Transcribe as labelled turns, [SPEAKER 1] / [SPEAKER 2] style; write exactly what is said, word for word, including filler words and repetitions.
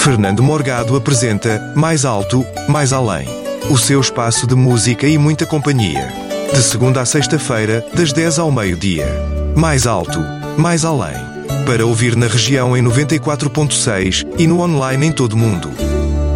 [SPEAKER 1] Fernando Morgado apresenta Mais Alto, Mais Além. O seu espaço de música e muita companhia. De segunda a sexta-feira, das dez ao meio-dia. Mais Alto, Mais Além. Para ouvir na região em noventa e quatro ponto seis e no online em todo o mundo.